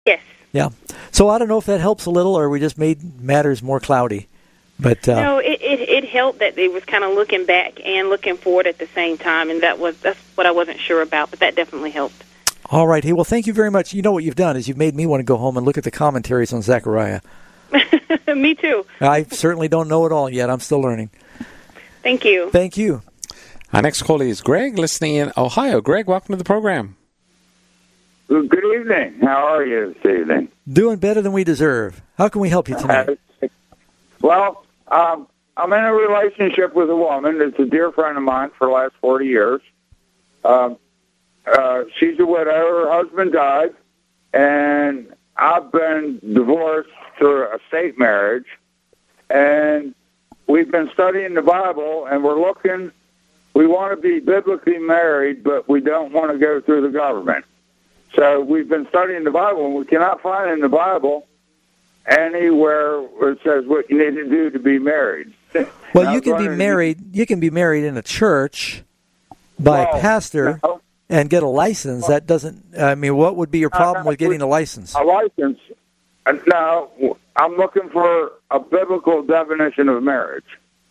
Yes. Yeah. So I don't know if that helps a little, or we just made matters more cloudy. But no, it helped that it was kind of looking back and looking forward at the same time, and that's what I wasn't sure about, but that definitely helped. All right. Hey, well, thank you very much. You know what you've done is you've made me want to go home and look at the commentaries on Zechariah. Me too. I certainly don't know it all yet. I'm still learning. Thank you. Thank you. Our next caller is Greg, listening in Ohio. Greg, welcome to the program. Good evening. How are you this evening? Doing better than we deserve. How can we help you tonight? Well, I'm in a relationship with a woman that's a dear friend of mine for the last 40 years. She's a widow. Her husband died, and I've been divorced through a state marriage. And we've been studying the Bible, and we want to be biblically married, but we don't want to go through the government. So we've been studying the Bible, and we cannot find in the Bible anywhere where it says what you need to do to be married. Well, you can be married. You can be married in a church by a pastor and get a license. That doesn't. I mean, what would be your problem with getting a license? A license? No, I'm looking for a biblical definition of marriage.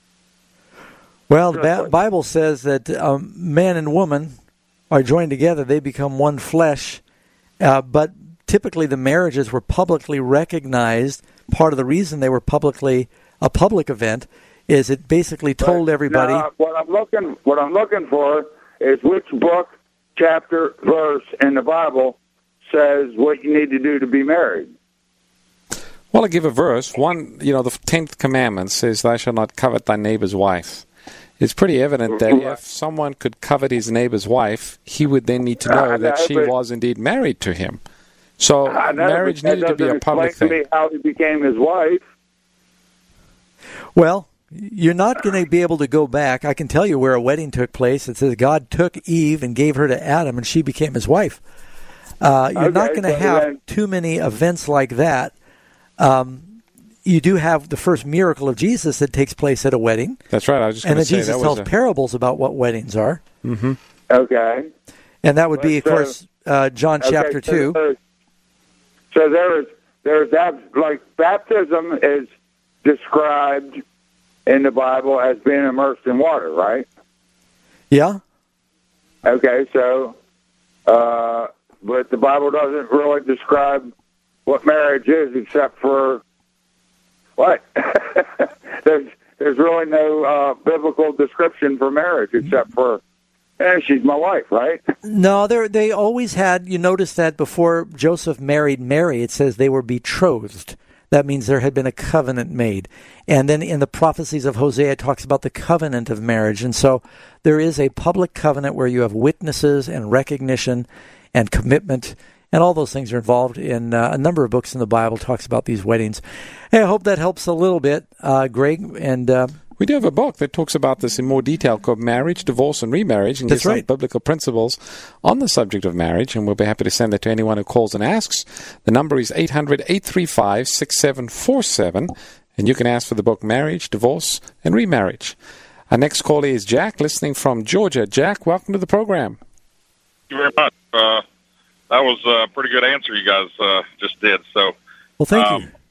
Well, the Bible says that man and woman are joined together; they become one flesh. But typically, the marriages were publicly recognized. Part of the reason they were a public event is it basically told everybody. Now, what I'm looking for is which book, chapter, verse in the Bible says what you need to do to be married. Well, I'll give a verse. One, the 10th commandment says, "Thou shalt not covet thy neighbor's wife." It's pretty evident that if someone could covet his neighbor's wife, he would then need to know that she was indeed married to him. So marriage needed to be a public thing. That doesn't explain to me how he became his wife. Well, you're not going to be able to go back. I can tell you where a wedding took place. It says God took Eve and gave her to Adam, and she became his wife. You're not going to have too many events like that. You do have the first miracle of Jesus that takes place at a wedding. That's right. I was just going to say that. And then Jesus tells parables about what weddings are. Mm-hmm. Okay. And that would be, of course, John chapter 2. So there's that, like baptism is described in the Bible as being immersed in water, right? Yeah. Okay, so, but the Bible doesn't really describe what marriage is except for what? There's really no biblical description for marriage except for, she's my wife, right? No, they always had, you notice that before Joseph married Mary, it says they were betrothed. That means there had been a covenant made. And then in the prophecies of Hosea, it talks about the covenant of marriage. And so there is a public covenant where you have witnesses and recognition and commitment, and all those things are involved in a number of books in the Bible talks about these weddings. Hey, I hope that helps a little bit, Greg. And we do have a book that talks about this in more detail called Marriage, Divorce, and Remarriage, and gives some biblical principles on the subject of marriage, and we'll be happy to send that to anyone who calls and asks. The number is 800-835-6747, and you can ask for the book Marriage, Divorce, and Remarriage. Our next caller is Jack, listening from Georgia. Jack, welcome to the program. Thank you very much. That was a pretty good answer you guys just did. So, well, thank you.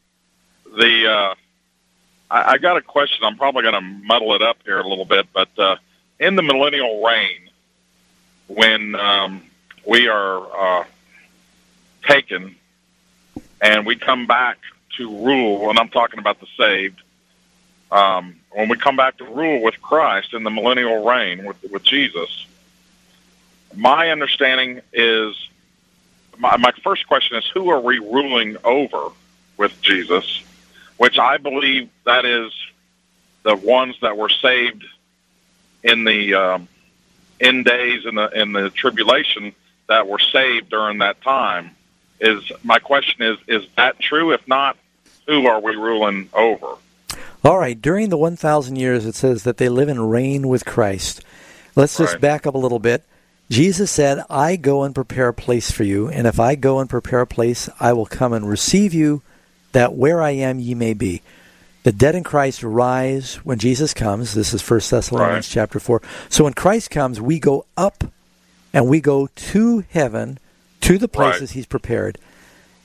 I got a question. I'm probably going to muddle it up here a little bit, but in the millennial reign, when we are taken and we come back to rule, and I'm talking about the saved, when we come back to rule with Christ in the millennial reign with Jesus, my understanding is, my first question is, who are we ruling over with Jesus? Which I believe that is the ones that were saved in the end days in the tribulation that were saved during that time. My question is that true? If not, who are we ruling over? All right. During the 1,000 years, it says that they live and reign with Christ. Let's just back up a little bit. Jesus said, I go and prepare a place for you, and if I go and prepare a place, I will come and receive you, that where I am ye may be. The dead in Christ rise when Jesus comes. This is 1 Thessalonians chapter 4. So when Christ comes, we go up and we go to heaven, to the places he's prepared.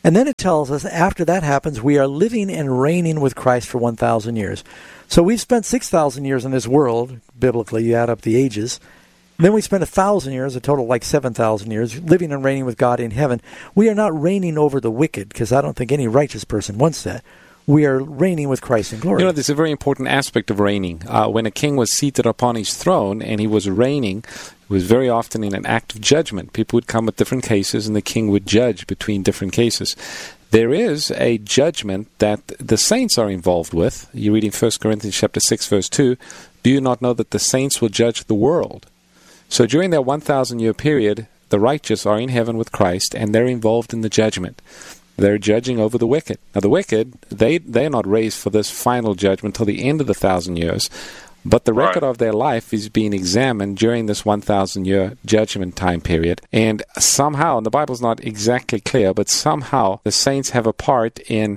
And then it tells us after that happens, we are living and reigning with Christ for 1,000 years. So we've spent 6,000 years in this world, biblically, you add up the ages. Then we spent 1,000 years, a total like 7,000 years, living and reigning with God in heaven. We are not reigning over the wicked, because I don't think any righteous person wants that. We are reigning with Christ in glory. You know, there's a very important aspect of reigning. When a king was seated upon his throne and he was reigning, it was very often in an act of judgment. People would come with different cases, and the king would judge between different cases. There is a judgment that the saints are involved with. You read in 1 Corinthians chapter 6, verse 2, do you not know that the saints will judge the world? So during that 1,000-year period, the righteous are in heaven with Christ, and they're involved in the judgment. They're judging over the wicked. Now, the wicked, they're not raised for this final judgment till the end of the 1,000 years, but the record of their life is being examined during this 1,000-year judgment time period. And somehow, and the Bible's not exactly clear, but somehow the saints have a part in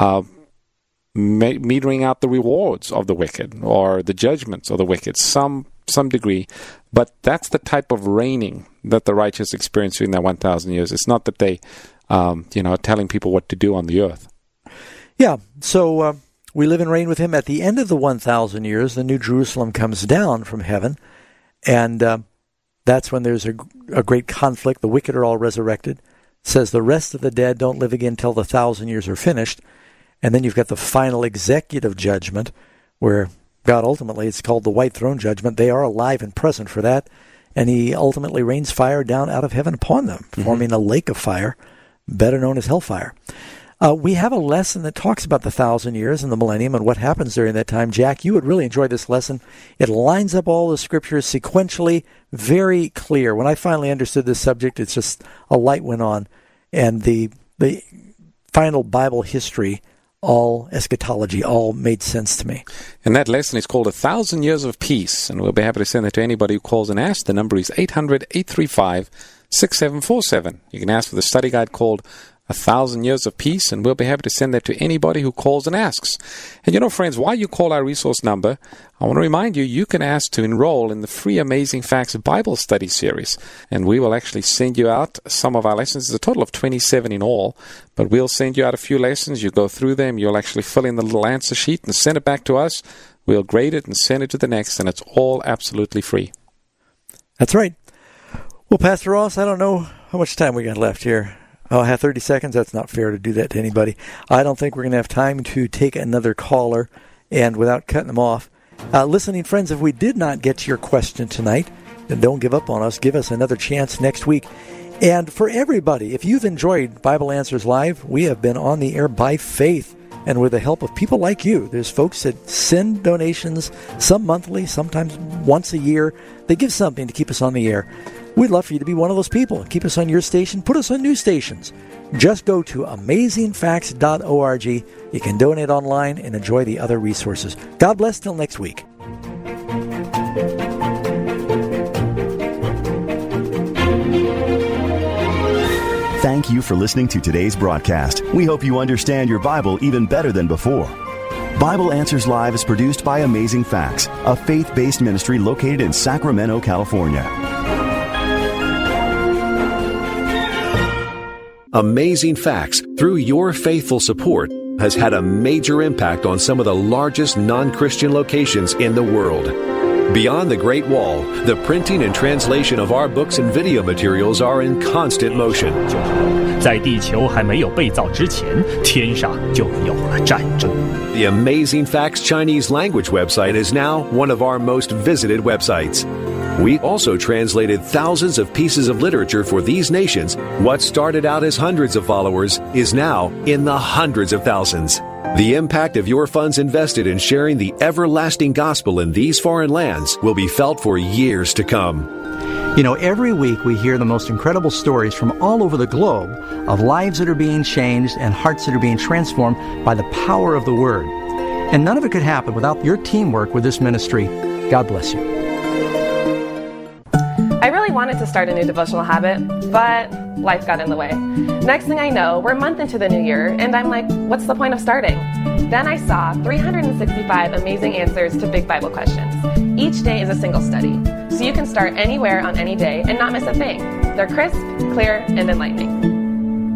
metering out the rewards of the wicked or the judgments of the wicked, some degree. But that's the type of reigning that the righteous experience during that 1,000 years. It's not that they telling people what to do on the earth. Yeah, so we live and reign with him. At the end of the 1,000 years, the New Jerusalem comes down from heaven, and that's when there's a great conflict. The wicked are all resurrected. It says the rest of the dead don't live again till the 1,000 years are finished. And then you've got the final executive judgment, where God ultimately, it's called the White Throne Judgment. They are alive and present for that, and he ultimately rains fire down out of heaven upon them, forming a lake of fire, better known as hellfire. We have a lesson that talks about the 1,000 years and the millennium and what happens during that time. Jack, you would really enjoy this lesson. It lines up all the scriptures sequentially, very clear. When I finally understood this subject, it's just a light went on, and the final Bible history, all eschatology, all made sense to me. And that lesson is called 1,000 Years of Peace, and we'll be happy to send it to anybody who calls and asks. The number is 800-835-6747. You can ask for the study guide called 1,000 Years of Peace, and we'll be happy to send that to anybody who calls and asks. And you know, friends, while you call our resource number, I want to remind you, you can ask to enroll in the free Amazing Facts Bible Study Series. And we will actually send you out some of our lessons. It's a total of 27 in all, but we'll send you out a few lessons. You go through them. You'll actually fill in the little answer sheet and send it back to us. We'll grade it and send it to the next, and it's all absolutely free. That's right. Well, Pastor Ross, I don't know how much time we got left here. Oh, I have 30 seconds. That's not fair to do that to anybody. I don't think we're going to have time to take another caller, and without cutting them off. Listening friends, if we did not get to your question tonight, then don't give up on us. Give us another chance next week. And for everybody, if you've enjoyed Bible Answers Live, we have been on the air by faith and with the help of people like you. There's folks that send donations, some monthly, sometimes once a year. They give something to keep us on the air. We'd love for you to be one of those people. Keep us on your station. Put us on new stations. Just go to amazingfacts.org. You can donate online and enjoy the other resources. God bless till next week. Thank you for listening to today's broadcast. We hope you understand your Bible even better than before. Bible Answers Live is produced by Amazing Facts, a faith-based ministry located in Sacramento, California. Amazing Facts, through your faithful support, has had a major impact on some of the largest non-Christian locations in the world. Beyond the Great Wall, the printing and translation of our books and video materials are in constant motion. 在地球还没有被造之前，天上就有了战争。 The Amazing Facts Chinese language website is now one of our most visited websites. We also translated thousands of pieces of literature for these nations. What started out as hundreds of followers is now in the hundreds of thousands. The impact of your funds invested in sharing the everlasting gospel in these foreign lands will be felt for years to come. You know, every week we hear the most incredible stories from all over the globe of lives that are being changed and hearts that are being transformed by the power of the Word. And none of it could happen without your teamwork with this ministry. God bless you. I really wanted to start a new devotional habit, but life got in the way. Next thing I know, we're a month into the new year, and I'm like, what's the point of starting? Then I saw 365 amazing answers to big Bible questions. Each day is a single study, so you can start anywhere on any day and not miss a thing. They're crisp, clear, and enlightening.